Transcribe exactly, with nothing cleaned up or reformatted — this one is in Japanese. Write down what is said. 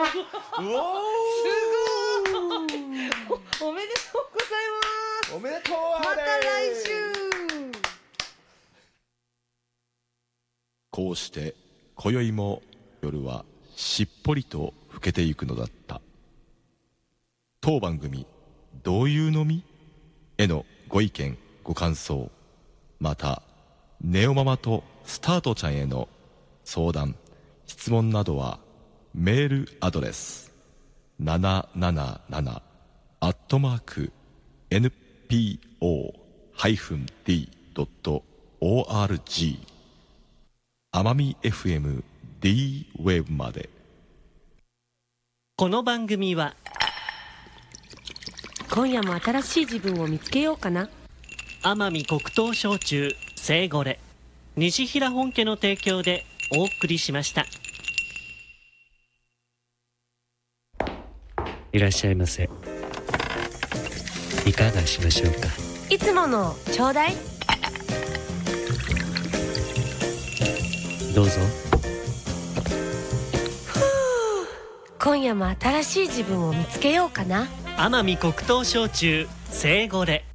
うおー、 すごい。お、おめでとうございます。 おめでとう。 また来週。 こうして今宵も夜はしっぽりと更けてゆくのだった。当番組どういうのみへのご意見ご感想、またネオママとスタートちゃんへの相談質問などはメールアドレスななななななアットマーク エヌピーオー ディー ドット オーアールジー 奄美 エフエム D ウェーブまで。 この番組は今夜も新しい自分を見つけようかな。 奄美黒糖焼酎聖ゴレ西平本家の提供でお送りしました。 いらっしゃいませ。いかがしましょうか。 いつものちょうだい。 どうぞ。 今夜も新しい自分を見つけようかな。 奄美黒糖焼酎聖ゴレ